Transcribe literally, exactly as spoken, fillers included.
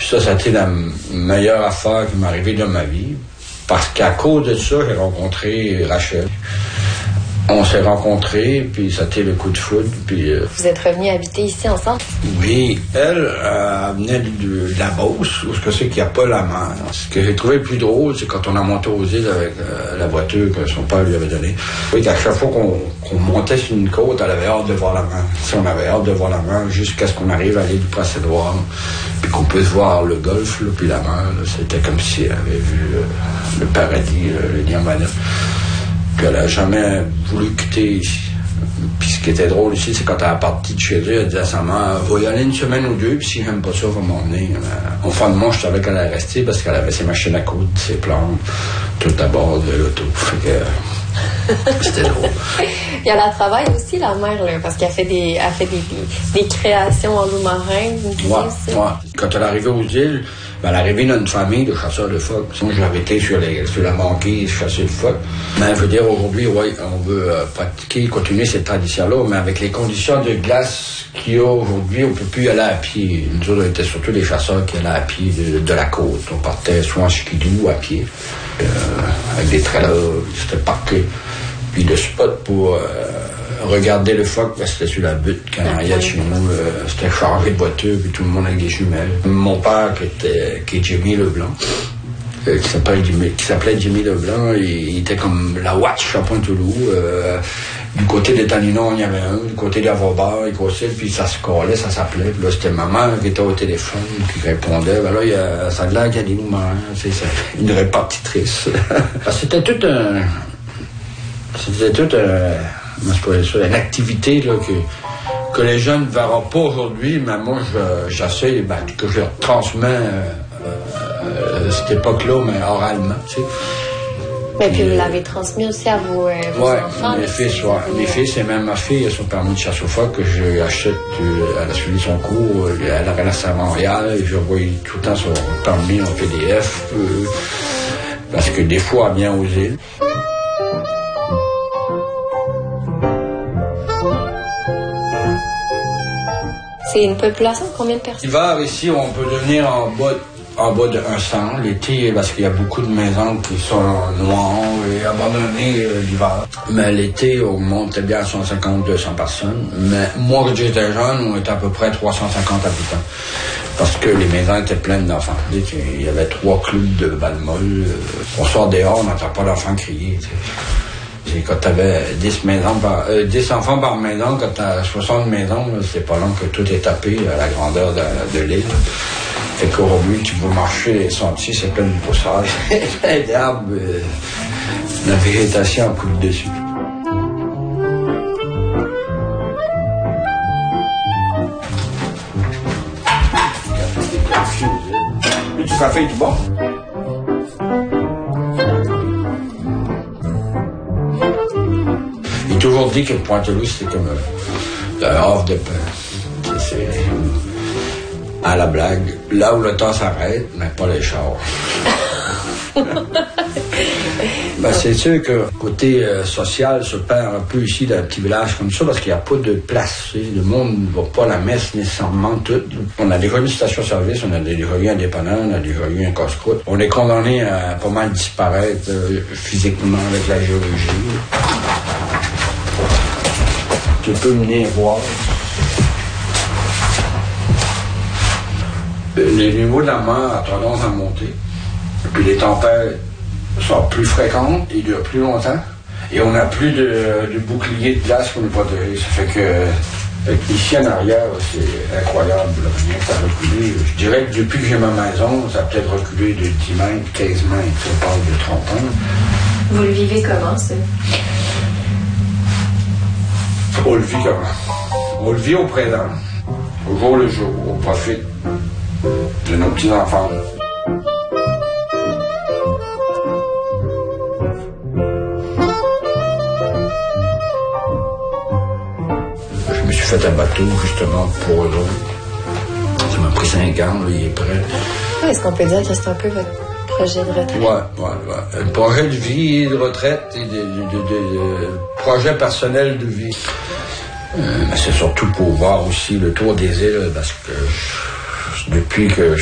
Puis ça, ça a été la meilleure affaire qui m'est arrivée dans ma vie. Parce qu'à cause de ça, j'ai rencontré Rachel. On s'est rencontrés, puis ça a été le coup de foudre. Puis, euh... Vous êtes revenus habiter ici ensemble? Oui. Elle, euh, elle venait de, de la Beauce, où c'est qu'il n'y a pas la mer. Ce que j'ai trouvé le plus drôle, c'est quand on a monté aux îles avec euh, la voiture que son père lui avait donnée. Oui, qu'à chaque fois qu'on, qu'on montait sur une côte, elle avait hâte de voir la mer. Si on avait hâte de voir la mer, jusqu'à ce qu'on arrive à l'île du Prince-Édouard, puis qu'on puisse voir le golfe, là, puis la mer. Là, c'était comme si elle avait vu euh, le paradis, là, le Niambana. Puis elle n'a jamais voulu quitter ici. Puis ce qui était drôle ici, c'est quand elle est partie de chez elle, elle disait à sa mère, va y aller une semaine ou deux, puis si j'aime pas ça, va m'emmener. Au fond de moi, je savais qu'elle allait rester parce qu'elle avait ses machines à coudre, ses plantes, tout à bord de l'auto. Fait que c'était drôle. Et elle travaille aussi, la mère, là, parce qu'elle fait des, elle fait des, des, des créations en loup marin. Ouais, ouais. Quand elle est arrivée aux îles, ben, elle est arrivée dans une famille de chasseurs de phoques. Moi, j'avais été sur, les, sur la banquise chasser de phoques. Mais je veux dire, aujourd'hui, oui, on veut euh, pratiquer, continuer cette tradition-là, mais avec les conditions de glace qu'il y a aujourd'hui, on ne peut plus y aller à pied. Nous autres, on était surtout des chasseurs qui allaient à pied de, de la côte. On partait soit en skidoo à pied, euh, avec des trailers, c'était parqué. Puis le spot pour euh, regarder le phoque, ben, c'était sur la butte quand on arrivait chez nous. Euh, c'était chargé de voitures, puis tout le monde avec des jumelles. Mon père, qui était qui est Jimmy Leblanc, euh, qui s'appelle Jimmy, qui s'appelait Jimmy Leblanc, il, il était comme la watch à Pointe-Loup. Euh, du côté des Taninon, il y avait un. Du côté d'Avobard, il crossait, puis ça se collait, ça s'appelait. Puis là, c'était ma mère qui était au téléphone, qui répondait. Ben là, il y a, ça a l'air qu'il y a des mouvements, c'est ça, une répartitrice. C'était tout un... C'était toute euh, une activité là, que, que les jeunes ne verront pas aujourd'hui, mais moi, je, j'essaie, ben, que je leur transmets euh, euh, cette époque-là, mais oralement, tu sais. Mais puis, vous l'avez transmis aussi à vos, euh, vos ouais, enfants? Mes fils, ouais. Mes fils, et même ma fille, son permis de chasse au phoque, que je achète, euh, elle a suivi son cours, elle a resté à Montréal, et je vois tout le temps son permis en P D F, euh, parce que des fois, elle vient aux îles. C'est une population de combien de personnes? L'hiver, ici, on peut devenir en bas, en bas de cent. L'été, parce qu'il y a beaucoup de maisons qui sont noires et abandonnées euh, l'hiver. Mais l'été, on monte bien à cent cinquante à deux cents personnes. Mais moi, quand j'étais jeune, on était à peu près trois cent cinquante habitants. Parce que les maisons étaient pleines d'enfants. Il y avait trois clubs de balles molles. On sort dehors, on n'entend pas d'enfants crier. T'sais. Et quand tu avais dix maisons par, euh, dix enfants par maison, quand tu as soixante maisons, là, c'est pas long que tout est tapé à la grandeur de, de l'île. Fait qu'aujourd'hui, tu veux marcher les sentiers, c'est plein de poussière, plein d'arbres, euh, la végétation en coule dessus. Du café du bon. J'ai toujours dit que Pointe-Loup, c'était comme euh, le havre de paix. C'est à la blague. Là où le temps s'arrête, mais pas les chars. Ben, c'est sûr que côté euh, social se perd un peu ici dans un petit village comme ça parce qu'il n'y a pas de place. Tu sais. Le monde ne va pas à la messe nécessairement tout. On a déjà eu une station-service, on a déjà eu un dépanneur, on a déjà eu un casse-croûte. On est condamné à pas mal disparaître euh, physiquement avec la géologie. Tu peux venir voir. Les niveaux de la mer ont tendance à monter. Puis les tempêtes sont plus fréquentes et durent plus longtemps. Et on n'a plus de, de bouclier de glace pour nous protéger. Ça fait que, fait que ici en arrière, c'est incroyable la manière que ça a reculé. Je dirais que depuis que j'ai ma maison, ça a peut-être reculé de dix mètres, quinze mètres. On parle de trente ans. Vous le vivez comment, ça? On le vit comment? On le vit au présent. Au jour le jour. On profite de nos petits-enfants. Je me suis fait un bateau, justement, pour eux autres. Ça m'a pris cinq ans, là, il est prêt. Ouais, est-ce qu'on peut dire que c'est un peu votre projet de retraite? Ouais, ouais, ouais. Un projet de vie, de retraite et de, de, de, de, de projet personnel de vie. Euh, mais c'est surtout pour voir aussi le tour des îles, parce que depuis que